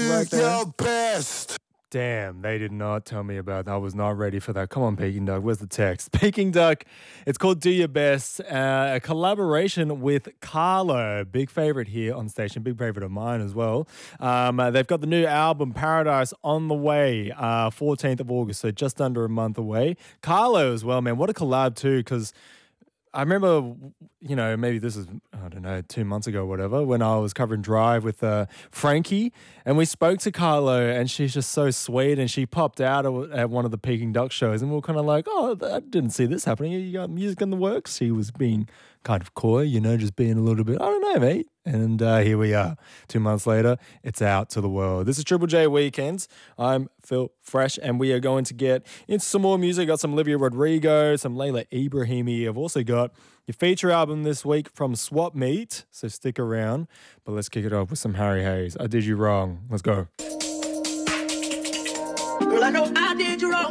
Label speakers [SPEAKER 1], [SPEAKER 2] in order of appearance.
[SPEAKER 1] right there.
[SPEAKER 2] your best.
[SPEAKER 1] Damn, they did not tell me about that. I was not ready for that. Come on, Peking Duck. Where's the text? Peking Duck, it's called Do Your Best, a collaboration with Carlo. Big favorite here on station. Big favorite of mine as well. They've got the new album, Paradise, on the way, 14th of August, so just under a month away. Carlo as well, man. What a collab too, because I remember, maybe this is, 2 months ago or whatever, when I was covering Drive with Frankie, and we spoke to Carlo, and she's just so sweet, and she popped out at one of the Peking Duck shows, and we were kind of like, oh, I didn't see this happening. You got music in the works? She was being kind of coy, just being a little bit, I don't know, mate. And here we are. 2 months later, it's out to the world. This is Triple J Weekends. I'm Phil Fresh, and we are going to get into some more music. Got some Olivia Rodrigo, some Layla Ibrahimi. I've also got your feature album this week from Swap Meet, so stick around. But let's kick it off with some Harry Hayes. I Did You Wrong. Let's go.
[SPEAKER 3] Girl, I know I did you wrong.